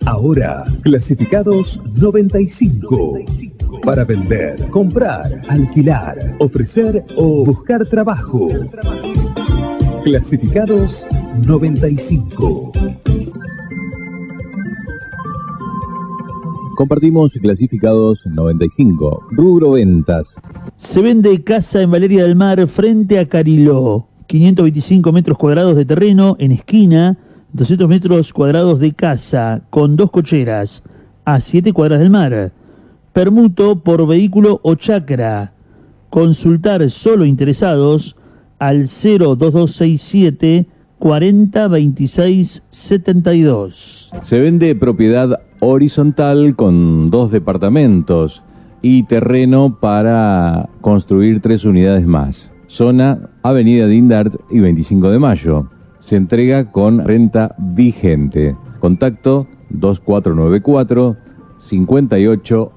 Ahora, Clasificados 95. Para vender, comprar, alquilar, ofrecer o buscar trabajo. Clasificados 95. Compartimos Clasificados 95. Rubro ventas. Se vende casa en Valeria del Mar frente a Cariló. 525 metros cuadrados de terreno en esquina, 200 metros cuadrados de casa con 2 cocheras a 7 cuadras del mar. Permuto por vehículo o chacra. Consultar solo interesados al 02267 40 26 72. Se vende propiedad horizontal con 2 departamentos y terreno para construir 3 unidades más. Zona Avenida Dindart y 25 de Mayo. Se entrega con renta vigente. Contacto 2494 58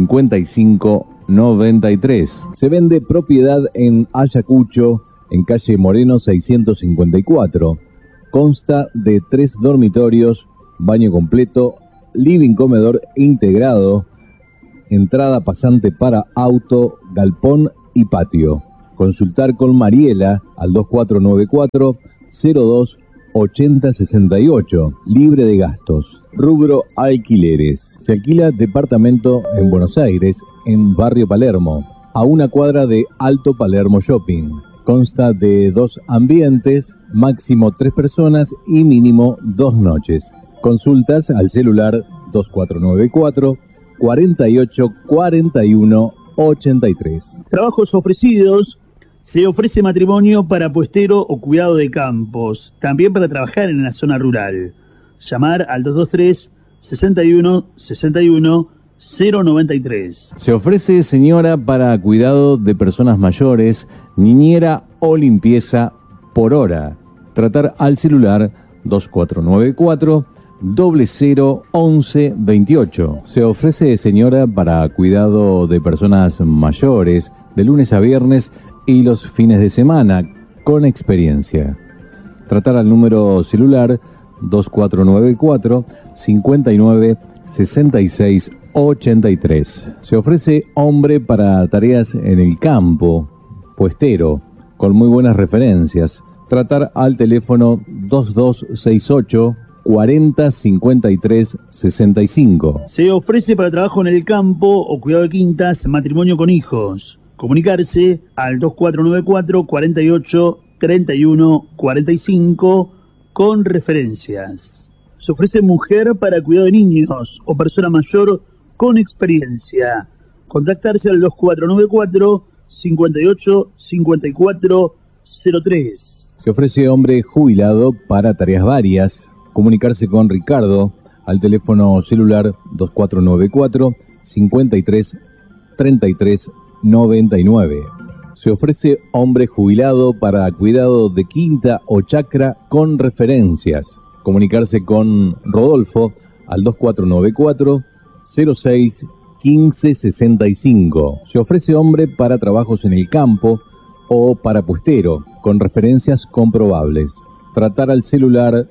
55 93. Se vende propiedad en Ayacucho, en calle Moreno 654. Consta de 3 dormitorios, baño completo, living comedor integrado, entrada pasante para auto, galpón y patio. Consultar con Mariela al 2494 02 80 68, libre de gastos. Rubro alquileres. Se alquila departamento en Buenos Aires, en Barrio Palermo, a 1 cuadra de Alto Palermo Shopping. Consta de 2 ambientes, máximo 3 personas y mínimo 2 noches. Consultas al celular 2494 48 41 83. Trabajos ofrecidos. Se ofrece matrimonio para puestero o cuidado de campos, también para trabajar en la zona rural. Llamar al 223 61 61 093. Se ofrece señora para cuidado de personas mayores, niñera o limpieza por hora. Tratar al celular 2494 00 11 28. Se ofrece señora para cuidado de personas mayores de lunes a viernes y los fines de semana, con experiencia. Tratar al número celular 2494 59 66 83. Se ofrece hombre para tareas en el campo, puestero, con muy buenas referencias. Tratar al teléfono 2268 40 53 65. Se ofrece para trabajo en el campo o cuidado de quintas, matrimonio con hijos. Comunicarse al 2494 48 31 45 con referencias. Se ofrece mujer para cuidado de niños o persona mayor con experiencia. Contactarse al 2494 58 54 03. Se ofrece hombre jubilado para tareas varias. Comunicarse con Ricardo al teléfono celular 2494 53 33 99. Se ofrece hombre jubilado para cuidado de quinta o chacra con referencias. Comunicarse con Rodolfo al 2494 06 15 65. Se ofrece hombre para trabajos en el campo o para puestero con referencias comprobables. Tratar al celular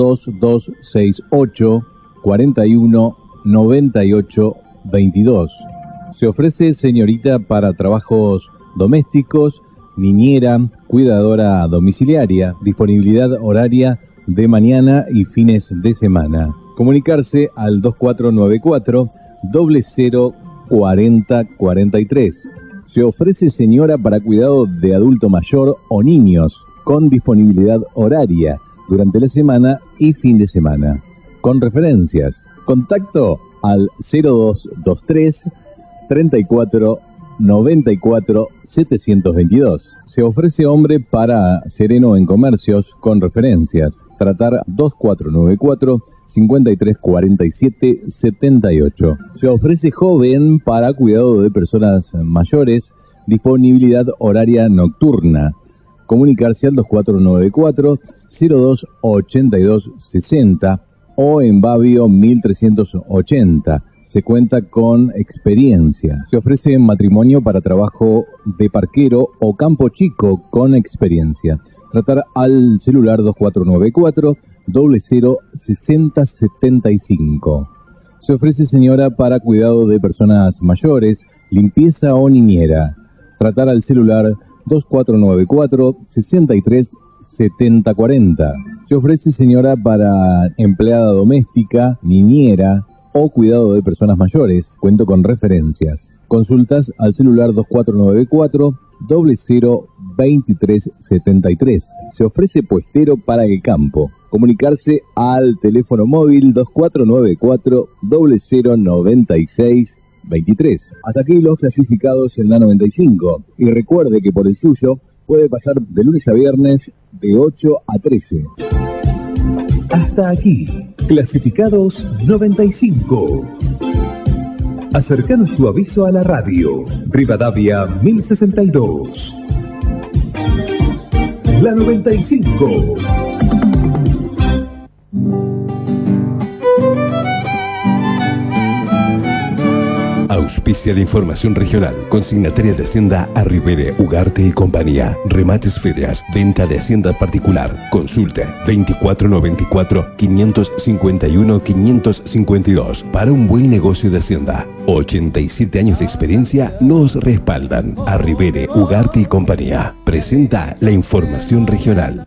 2268 41 98 22. Se ofrece señorita para trabajos domésticos, niñera, cuidadora domiciliaria, disponibilidad horaria de mañana y fines de semana. Comunicarse al 2494 00 40 43. Se ofrece señora para cuidado de adulto mayor o niños, con disponibilidad horaria durante la semana y fin de semana. Con referencias. Contacto al 0223 34 94 722. Se ofrece hombre para sereno en comercios con referencias. Tratar 2494 53 47 78. Se ofrece joven para cuidado de personas mayores, disponibilidad horaria nocturna. Comunicarse al 2494 02 82 60 o en Babio 1380. Se cuenta con experiencia. Se ofrece matrimonio para trabajo de parquero o campo chico con experiencia. Tratar al celular 2494 006075. Se ofrece, señora, para cuidado de personas mayores, limpieza o niñera. Tratar al celular 2494 63 7040. Se ofrece, señora, para empleada doméstica, niñera o cuidado de personas mayores. Cuento con referencias. Consultas al celular 2494 002373. Se ofrece puestero para el campo. Comunicarse al teléfono móvil 2494 009623. Hasta aquí los clasificados en la 95. Y recuerde que por el suyo puede pasar de lunes a viernes de 8 a 13. Hasta aquí, clasificados 95. Acercanos tu aviso a la radio. Rivadavia 1062. La 95. Auspicia la información regional. Consignataria de Hacienda Arribere, Ugarte y Compañía. Remates ferias. Venta de Hacienda particular. Consulte 2494-551-552. Para un buen negocio de Hacienda. 87 años de experiencia nos respaldan. Arribere, Ugarte y Compañía. Presenta la información regional.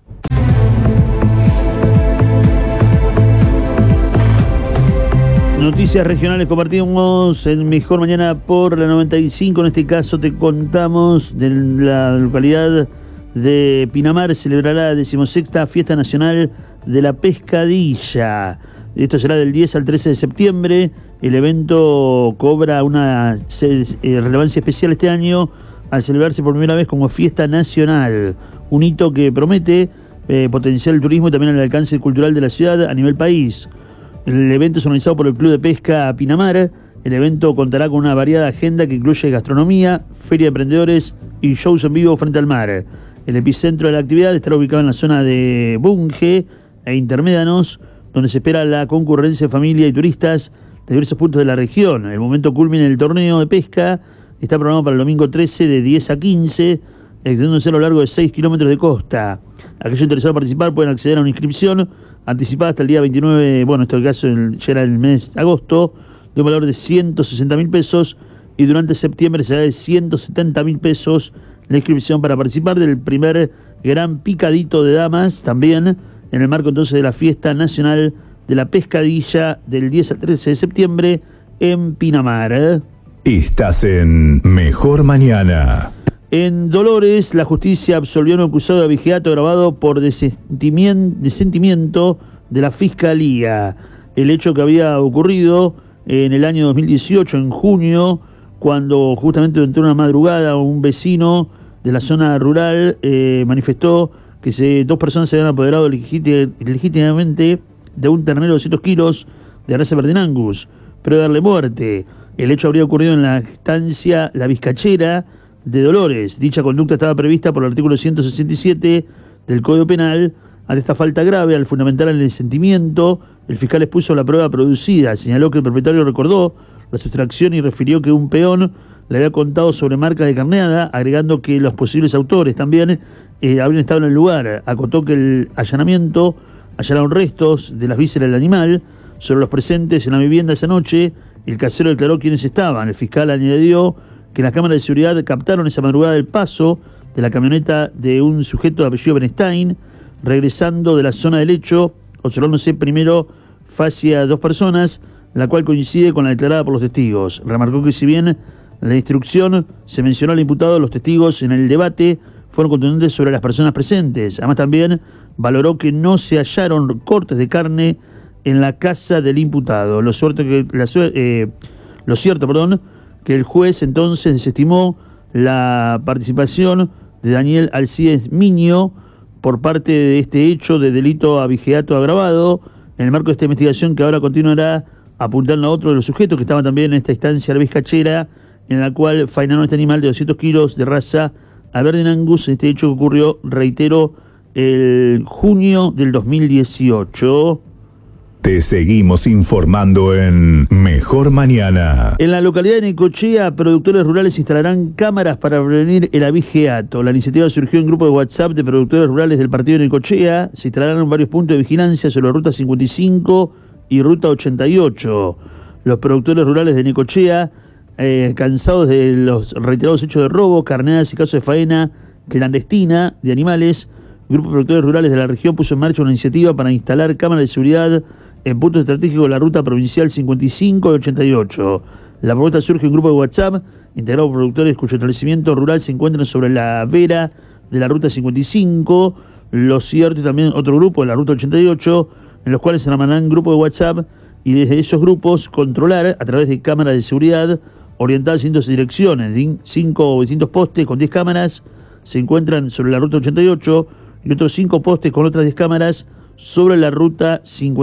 Noticias regionales compartimos en Mejor Mañana por la 95. En este caso te contamos de la localidad de Pinamar. Celebrará la 16ª Fiesta Nacional de la Pescadilla. Esto será del 10 al 13 de septiembre. El evento cobra una relevancia especial este año al celebrarse por primera vez como fiesta nacional. Un hito que promete potenciar el turismo y también el alcance cultural de la ciudad a nivel país. El evento es organizado por el Club de Pesca Pinamar. El evento contará con una variada agenda que incluye gastronomía, feria de emprendedores y shows en vivo frente al mar. El epicentro de la actividad estará ubicado en la zona de Bunge e Intermédanos, donde se espera la concurrencia de familia y turistas de diversos puntos de la región. El momento culmina en el torneo de pesca. Está programado para el domingo 13 de 10 a 15, extendiéndose a lo largo de 6 kilómetros de costa. Aquellos interesados en participar pueden acceder a una inscripción anticipada hasta el día 29, bueno, en este caso ya era el mes de agosto, de un valor de 160.000 pesos, y durante septiembre será de 170.000 pesos la inscripción para participar del primer gran picadito de damas, también en el marco entonces de la Fiesta Nacional de la Pescadilla del 10 al 13 de septiembre en Pinamar. Estás en Mejor Mañana. En Dolores, la justicia absolvió a un acusado de abigeato agravado por desentimiento de la Fiscalía. El hecho que había ocurrido en el año 2018, en junio, cuando justamente durante una madrugada un vecino de la zona rural manifestó que dos personas se habían apoderado legítimamente de un ternero de 200 kilos de raza Verde Angus, pero de darle muerte. El hecho habría ocurrido en la estancia La Vizcachera de Dolores. Dicha conducta estaba prevista por el artículo 167 del Código Penal. Ante esta falta grave, al fundamentar el sentimiento, el fiscal expuso la prueba producida. Señaló que el propietario recordó la sustracción y refirió que un peón le había contado sobre marcas de carneada, agregando que los posibles autores también habían estado en el lugar. Acotó que el allanamiento allanaron restos de las vísceras del animal. Sobre los presentes en la vivienda esa noche, el casero declaró quiénes estaban. El fiscal añadió que las cámaras de seguridad captaron esa madrugada el paso de la camioneta de un sujeto de apellido Bernstein, regresando de la zona del hecho, observándose primero hacia dos personas, la cual coincide con la declarada por los testigos. Remarcó que si bien en la instrucción se mencionó al imputado, los testigos en el debate fueron contundentes sobre las personas presentes. Además también valoró que no se hallaron cortes de carne en la casa del imputado. Lo cierto, que el juez entonces desestimó la participación de Daniel Alcides Miño por parte de este hecho de delito abigeato agravado, en el marco de esta investigación que ahora continuará apuntando a otro de los sujetos que estaban también en esta estancia vizcachera, en la cual faenaron este animal de 200 kilos de raza Verde Angus. Este hecho ocurrió, reitero, el junio del 2018. Te seguimos informando en Mejor Mañana. En la localidad de Necochea, productores rurales instalarán cámaras para prevenir el abigeato. La iniciativa surgió en un grupo de WhatsApp de productores rurales del partido de Necochea. Se instalarán varios puntos de vigilancia sobre la ruta 55 y ruta 88. Los productores rurales de Necochea, cansados de los reiterados hechos de robo, carneadas y casos de faena clandestina de animales, el grupo de productores rurales de la región puso en marcha una iniciativa para instalar cámaras de seguridad en puntos estratégicos de la ruta provincial 55 y 88. La propuesta surge en un grupo de WhatsApp integrado por productores cuyo establecimiento rural se encuentran sobre la vera de la ruta 55, Los Ciertos y también otro grupo de la ruta 88, en los cuales se armarán grupos de WhatsApp y desde esos grupos controlar a través de cámaras de seguridad orientadas en distintas direcciones. 5 distintos postes con 10 cámaras se encuentran sobre la ruta 88 y otros 5 postes con otras 10 cámaras sobre la ruta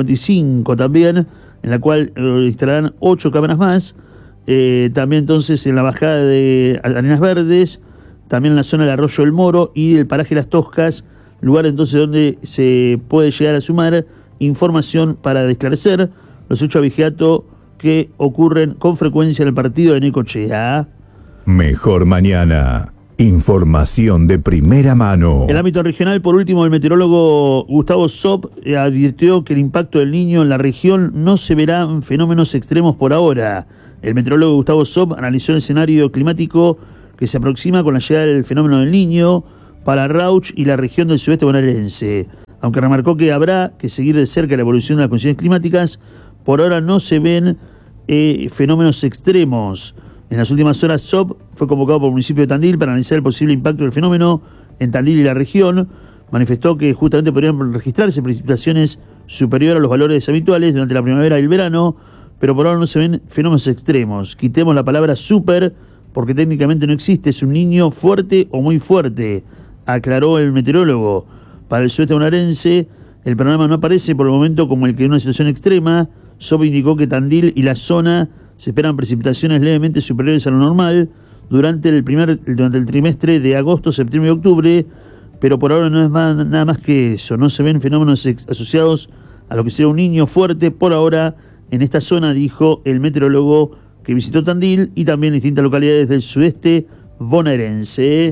55 también, en la cual instalarán 8 cámaras más. También entonces en la bajada de Arenas Verdes, también en la zona del Arroyo del Moro y el paraje Las Toscas, lugar entonces donde se puede llegar a sumar información para esclarecer los hechos de abigeato que ocurren con frecuencia en el partido de Necochea. Mejor Mañana. Información de primera mano. En el ámbito regional, por último, el meteorólogo Gustavo Zob advirtió que el impacto del Niño en la región no se verán fenómenos extremos por ahora. El meteorólogo Gustavo Zob analizó el escenario climático que se aproxima con la llegada del fenómeno del Niño para Rauch y la región del sudeste bonaerense. Aunque remarcó que habrá que seguir de cerca la evolución de las condiciones climáticas, por ahora no se ven fenómenos extremos. En las últimas horas, Zob fue convocado por el municipio de Tandil para analizar el posible impacto del fenómeno en Tandil y la región. Manifestó que justamente podrían registrarse precipitaciones superiores a los valores habituales durante la primavera y el verano, pero por ahora no se ven fenómenos extremos. Quitemos la palabra super, porque técnicamente no existe, es un niño fuerte o muy fuerte, aclaró el meteorólogo. Para el sudeste bonaerense, el panorama no aparece por el momento como el que en una situación extrema. Zob indicó que Tandil y la zona se esperan precipitaciones levemente superiores a lo normal durante el trimestre de agosto, septiembre y octubre, pero por ahora no es nada más que eso. No se ven fenómenos asociados a lo que sería un niño fuerte por ahora en esta zona, dijo el meteorólogo que visitó Tandil y también distintas localidades del sudeste bonaerense.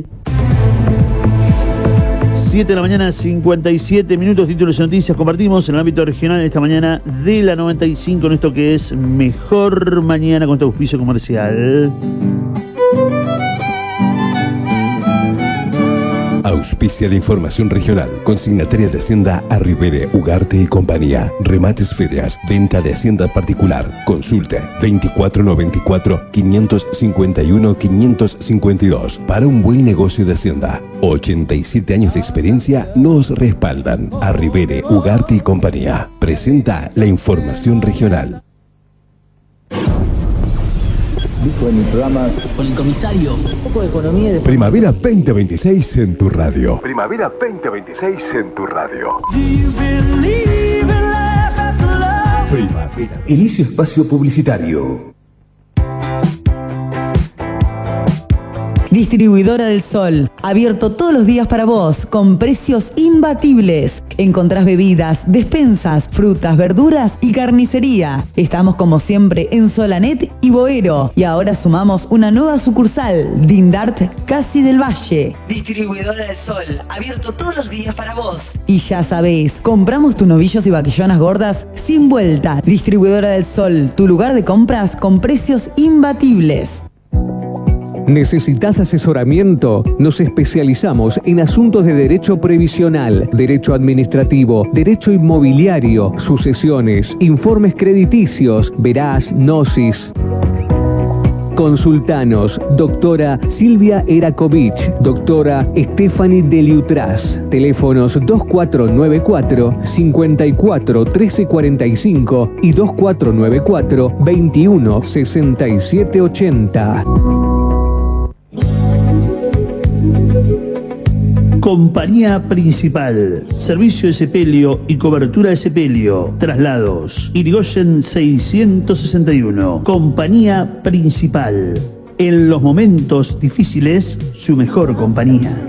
7 de la mañana, 57 minutos, títulos de noticias compartimos en el ámbito regional esta mañana de la 95 en esto que es Mejor Mañana con este auspicio comercial. Auspicia la información regional. Consignataria de Hacienda Arribere, Ugarte y Compañía. Remates, ferias, venta de hacienda particular. Consulte 2494-551-552. Para un buen negocio de Hacienda. 87 años de experiencia nos respaldan. Arribere, Ugarte y Compañía. Presenta la información regional. Dijo en el programa con el comisario, un poco de economía de... Primavera 2026 en tu radio. Primavera 2026 en tu radio. Primavera. Inicio espacio publicitario. Distribuidora del Sol, abierto todos los días para vos, con precios imbatibles. Encontrás bebidas, despensas, frutas, verduras y carnicería. Estamos como siempre en Solanet y Boero. Y ahora sumamos una nueva sucursal, Dindart, Casi del Valle. Distribuidora del Sol, abierto todos los días para vos. Y ya sabés, compramos tus novillos y vaquillonas gordas sin vuelta. Distribuidora del Sol, tu lugar de compras con precios imbatibles. ¿Necesitas asesoramiento? Nos especializamos en asuntos de derecho previsional, derecho administrativo, derecho inmobiliario, sucesiones, informes crediticios, verás, gnosis. Consultanos, doctora Silvia Erakovich, doctora Stephanie Deliutras. Teléfonos 2494 54 1345 y 2494 21 67 80. Compañía Principal, servicio de sepelio y cobertura de sepelio, traslados, Irigoyen 661. Compañía Principal, en los momentos difíciles, su mejor compañía.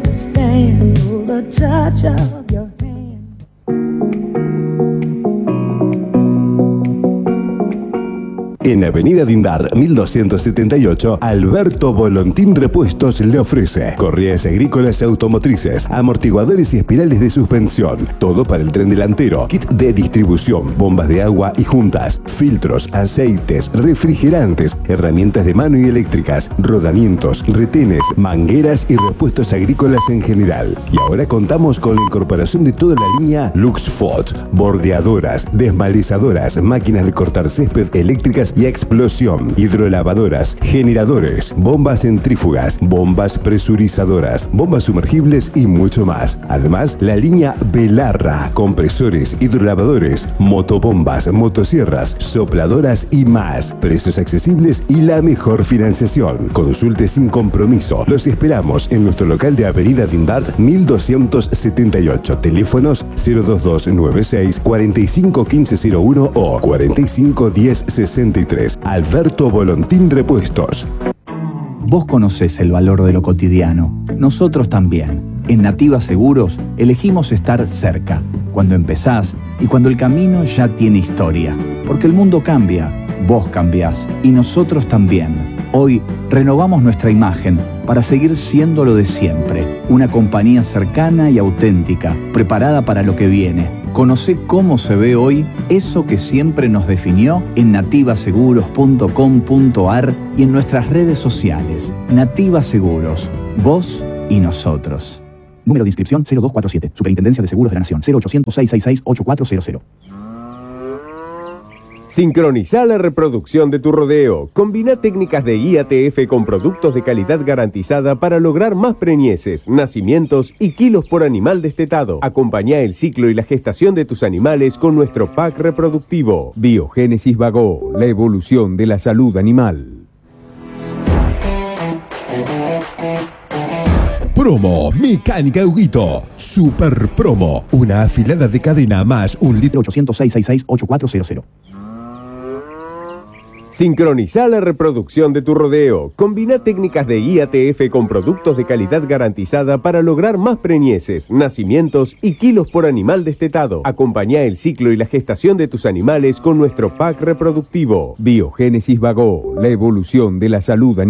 En Avenida Dindar 1278, Alberto Volontín Repuestos le ofrece correas agrícolas automotrices, amortiguadores y espirales de suspensión, todo para el tren delantero, kit de distribución, bombas de agua y juntas, filtros, aceites, refrigerantes, herramientas de mano y eléctricas, rodamientos, retenes, mangueras y repuestos agrícolas en general. Y ahora contamos con la incorporación de toda la línea Luxfoot, bordeadoras, desmalizadoras, máquinas de cortar césped eléctricas y a explosión, hidrolavadoras, generadores, bombas centrífugas, bombas presurizadoras, bombas sumergibles y mucho más. Además, la línea Belarra, compresores, hidrolavadores, motobombas, motosierras, sopladoras y más. Precios accesibles y la mejor financiación. Consulte sin compromiso. Los esperamos en nuestro local de Avenida Dindart 1278. Teléfonos 02296 451501 o 451063. Alberto Volontín Repuestos. Vos conocés el valor de lo cotidiano. Nosotros también. En Nativa Seguros elegimos estar cerca, cuando empezás y cuando el camino ya tiene historia. Porque el mundo cambia, vos cambiás y nosotros también. Hoy renovamos nuestra imagen para seguir siendo lo de siempre. Una compañía cercana y auténtica, preparada para lo que viene. Conocé cómo se ve hoy eso que siempre nos definió en nativaseguros.com.ar y en nuestras redes sociales. Nativa Seguros, vos y nosotros. Número de inscripción 0247, Superintendencia de Seguros de la Nación, 0800-666-8400. Sincroniza la reproducción de tu rodeo. Combina técnicas de IATF con productos de calidad garantizada para lograr más preñeces, nacimientos y kilos por animal destetado. Acompañá el ciclo y la gestación de tus animales con nuestro pack reproductivo. Biogénesis Vagó, la evolución de la salud animal. Promo Mecánica Huguito. Super promo. Una afilada de cadena más un litro 800-666-8400. Sincroniza la reproducción de tu rodeo. Combina técnicas de IATF con productos de calidad garantizada para lograr más preñeces, nacimientos y kilos por animal destetado. Acompañá el ciclo y la gestación de tus animales con nuestro pack reproductivo. Biogénesis Vagó, la evolución de la salud animal.